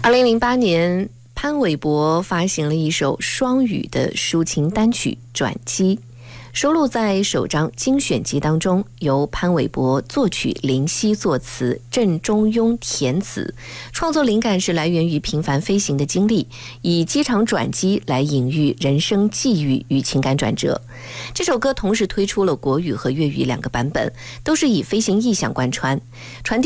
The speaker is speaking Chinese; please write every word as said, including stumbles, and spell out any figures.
二零零八年，潘玮柏发行了一首双语的抒情单曲《转机》，收录在首张精选集当中，由潘玮柏作曲，林夕作词，郑中庸填词。创作灵感是来源于频繁飞行的经历，以机场转机来隐喻人生际遇与情感转折。这首歌同时推出了国语和粤语两个版本，都是以飞行意象贯穿，传递